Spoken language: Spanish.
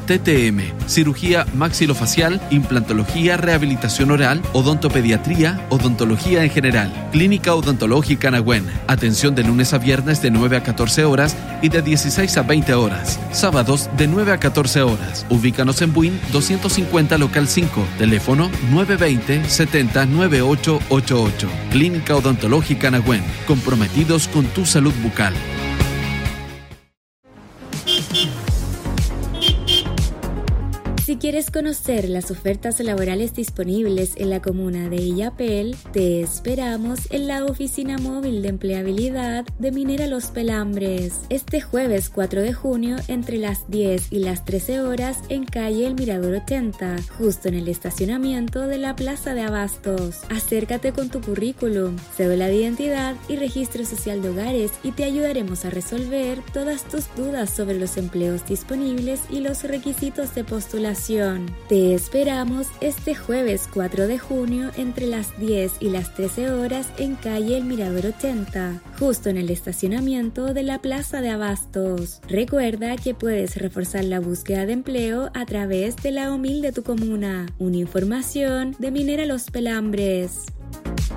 TTM, cirugía maxilofacial, implantología, rehabilitación oral, odontopediatría, odontología en general. Clínica Odontológica Nahuen. Atención de lunes a viernes de 9 a 14 horas y de 16 a 20 horas. Sábados de 9 a 14 horas. Ubícanos en Buin 250 local 5. Teléfono 920-70-9888. Clínica Odontológica Nahuen. Comprometidos con tu salud bucal. Si quieres conocer las ofertas laborales disponibles en la comuna de Illapel, te esperamos en la oficina móvil de empleabilidad de Minera Los Pelambres. Este jueves 4 de junio, entre las 10 y las 13 horas, en calle El Mirador 80, justo en el estacionamiento de la Plaza de Abastos. Acércate con tu currículum, cédula de identidad y registro social de hogares y te ayudaremos a resolver todas tus dudas sobre los empleos disponibles y los requisitos de postulación. Te esperamos este jueves 4 de junio entre las 10 y las 13 horas en calle El Mirador 80, justo en el estacionamiento de la Plaza de Abastos. Recuerda que puedes reforzar la búsqueda de empleo a través de la OMIL de tu comuna. Una información de Minera Los Pelambres.